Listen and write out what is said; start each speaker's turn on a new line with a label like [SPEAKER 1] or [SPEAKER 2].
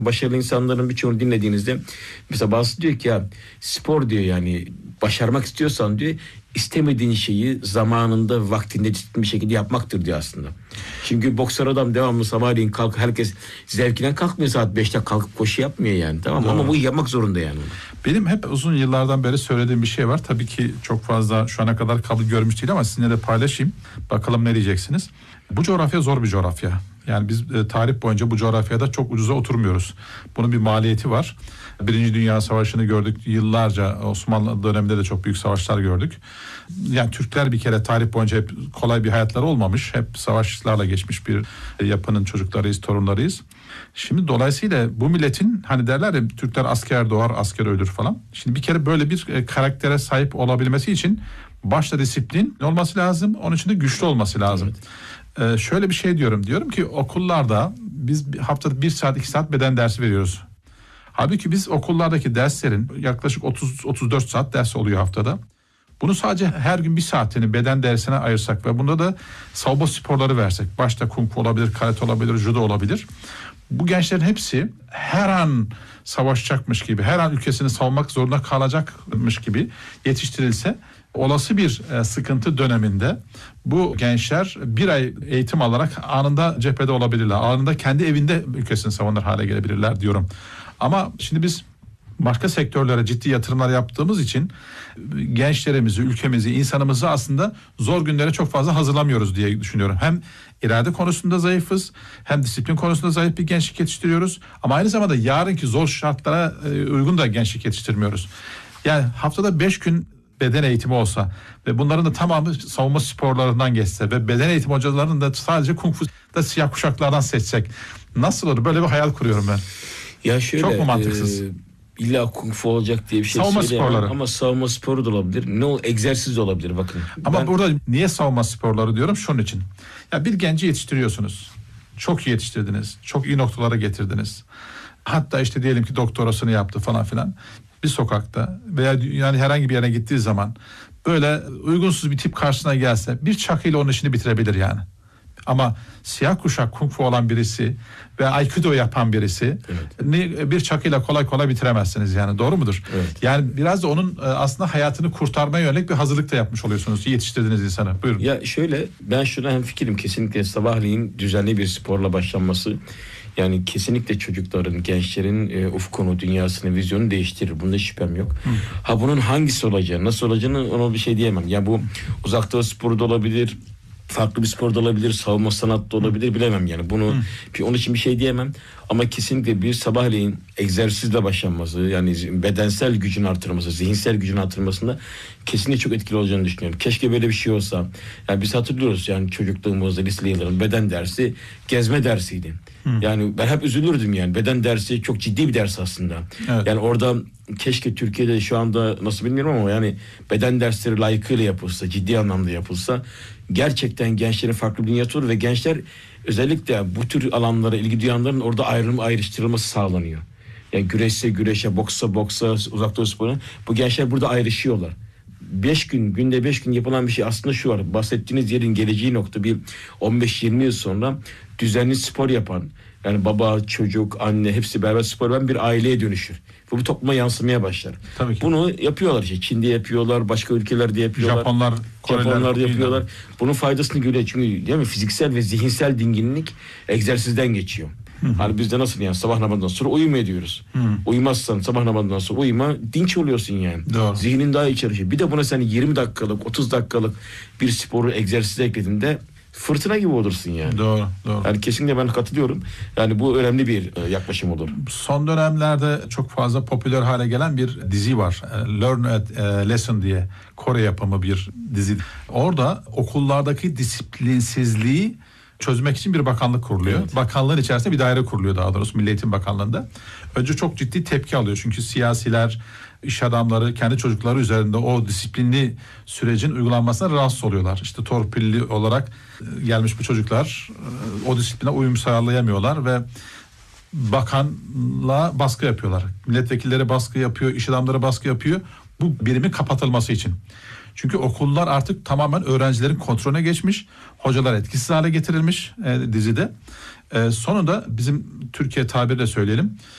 [SPEAKER 1] Başarılı insanların birçoğunu dinlediğinizde mesela bazısı diyor ki ya spor diyor yani başarmak istiyorsan diyor istemediğin şeyi zamanında vaktinde ciddi bir şekilde yapmaktır diyor aslında. Çünkü boksör adam devamlı sabahleyin kalk herkes zevkinden kalkmıyor saat 5'te kalkıp koşu yapmıyor yani tamam ama bu yapmak zorunda yani.
[SPEAKER 2] Benim hep uzun yıllardan beri söylediğim bir şey var. Tabii ki çok fazla şu ana kadar kabul görmüş değil ama sizinle de paylaşayım. Bakalım ne diyeceksiniz. Bu coğrafya zor bir coğrafya. Yani biz tarih boyunca bu coğrafyada çok ucuza oturmuyoruz. Bunun bir maliyeti var. Birinci Dünya Savaşı'nı gördük. Yıllarca Osmanlı döneminde de çok büyük savaşlar gördük. Yani Türkler bir kere tarih boyunca hep kolay bir hayatları olmamış. Hep savaşlarla geçmiş bir yapının çocuklarıyız, torunlarıyız. Şimdi dolayısıyla bu milletin hani derler ya Türkler asker doğar, asker ölür falan. Şimdi bir kere böyle bir karaktere sahip olabilmesi için başta disiplin olması lazım. Onun için de güçlü olması lazım. Evet. Şöyle bir şey diyorum ki okullarda biz haftada 1 saat 2 saat beden dersi veriyoruz. Halbuki biz okullardaki derslerin yaklaşık 30-34 saat ders oluyor haftada. Bunu sadece her gün 1 saatini beden dersine ayırsak ve bunda da savunma sporları versek. Başta kung fu olabilir, karate olabilir, judo olabilir. Bu gençlerin hepsi her an savaşacakmış gibi, her an ülkesini savunmak zorunda kalacakmış gibi yetiştirilse olası bir sıkıntı döneminde bu gençler 1 ay eğitim alarak anında cephede olabilirler. Anında kendi evinde ülkesini savunur hale gelebilirler diyorum. Ama şimdi biz başka sektörlere ciddi yatırımlar yaptığımız için gençlerimizi, ülkemizi, insanımızı aslında zor günlere çok fazla hazırlamıyoruz diye düşünüyorum. Hem irade konusunda zayıfız, hem disiplin konusunda zayıf bir gençlik yetiştiriyoruz. Ama aynı zamanda yarınki zor şartlara uygun da gençlik yetiştirmiyoruz. Yani haftada 5 gün beden eğitimi olsa ve bunların da tamamı savunma sporlarından geçse ve beden eğitimi hocalarının da sadece kung fu'da siyah kuşaklardan seçsek nasıl olur? Böyle bir hayal kuruyorum ben.
[SPEAKER 1] Ya şöyle,
[SPEAKER 2] çok mu mantıksız?
[SPEAKER 1] İlla kung fu olacak diye bir şey
[SPEAKER 2] savunma
[SPEAKER 1] söyleyemem
[SPEAKER 2] sporları.
[SPEAKER 1] Ama savunma sporu da olabilir. Egzersiz de olabilir bakın.
[SPEAKER 2] Ama burada niye savunma sporları diyorum? Şunun için. Ya bir genci yetiştiriyorsunuz. Çok iyi yetiştirdiniz. Çok iyi noktalara getirdiniz. Hatta işte diyelim ki doktorasını yaptı falan filan. Bir sokakta veya yani herhangi bir yere gittiği zaman böyle uygunsuz bir tip karşısına gelse bir çakıyla onun işini bitirebilir yani. Ama siyah kuşak kung fu olan birisi ve aikido yapan birisi bir çakıyla kolay kolay bitiremezsiniz yani, doğru mudur?
[SPEAKER 1] Evet.
[SPEAKER 2] Yani biraz da onun aslında hayatını kurtarmaya yönelik bir hazırlık da yapmış oluyorsunuz yetiştirdiğiniz insanı. Buyurun.
[SPEAKER 1] Ya şöyle, ben şuna hemfikirim, kesinlikle sabahleyin düzenli bir sporla başlanması yani kesinlikle çocukların, gençlerin ufkunu, dünyasını, vizyonu değiştirir. Bunda şüphem yok. Ha bunun hangisi olacağı, nasıl olacağını ona bir şey diyemem. Ya bu uzak doğu sporu da olabilir, farklı bir spor da olabilir, savunma sanat da olabilir, bilemem yani. Bunu onun için bir şey diyemem. Ama kesinlikle bir sabahleyin egzersizle başlanması, yani bedensel gücün artırılması, zihinsel gücün artırılmasında kesinlikle çok etkili olacağını düşünüyorum. Keşke böyle bir şey olsa. Yani biz hatırlıyoruz yani çocukluğumuzda, lise yılların beden dersi gezme dersiydi. Yani ben hep üzülürdüm yani. Beden dersi çok ciddi bir ders aslında. Evet. Yani orada keşke Türkiye'de şu anda nasıl bilmiyorum ama yani beden dersleri layıkıyla yapılsa, ciddi anlamda yapılsa gerçekten gençlerin farklı bir dünyası olur ve gençler özellikle bu tür alanlara ilgi duyanların orada ayrıştırılması sağlanıyor. Yani güreşse güreşe, boksa boksa, uzak doğu sporuna bu gençler burada ayrışıyorlar. 5 gün, günde 5 gün yapılan bir şey aslında şu var. Bahsettiğiniz yerin geleceği nokta bir 15-20 yıl sonra düzenli spor yapan, yani baba, çocuk, anne hepsi beraber spor yapan bir aileye dönüşür. Bu topluma yansımaya başlar.
[SPEAKER 2] Tabii ki.
[SPEAKER 1] Bunu yapıyorlar işte. Çin'de yapıyorlar, başka ülkelerde yapıyorlar.
[SPEAKER 2] Japonlar
[SPEAKER 1] da yapıyorlar. Bunun faydasını görüyor. Çünkü değil mi? Fiziksel ve zihinsel dinginlik egzersizden geçiyor. Hani bizde nasıl yani sabah namazından sonra uyuma ediyoruz. Uyumazsan sabah namazından sonra uyuma, dinç oluyorsun yani.
[SPEAKER 2] Doğru.
[SPEAKER 1] Zihnin daha iyi çalışıyor. Bir de buna sen 20 dakikalık 30 dakikalık bir sporu egzersize eklediğinde fırtına gibi olursun yani.
[SPEAKER 2] Doğru.
[SPEAKER 1] Yani kesinlikle ben katılıyorum. Yani bu önemli bir yaklaşım olur.
[SPEAKER 2] Son dönemlerde çok fazla popüler hale gelen bir dizi var. Learn a Lesson diye, Kore yapımı bir dizi. Orada okullardaki disiplinsizliği çözmek için bir bakanlık kuruluyor. Evet. Bakanlığın içerisinde bir daire kuruluyor, daha doğrusu Milli Eğitim Bakanlığı'nda. Önce çok ciddi tepki alıyor. Çünkü siyasiler, iş adamları kendi çocukları üzerinde o disiplinli sürecin uygulanmasına rahatsız oluyorlar. İşte torpilli olarak gelmiş bu çocuklar o disipline uyum sağlayamıyorlar ve bakanlığa baskı yapıyorlar. Milletvekilleri baskı yapıyor, iş adamları baskı yapıyor. Bu birimin kapatılması için. Çünkü okullar artık tamamen öğrencilerin kontrolüne geçmiş. Hocalar etkisiz hale getirilmiş dizide. Sonunda bizim Türkiye tabiriyle söyleyelim.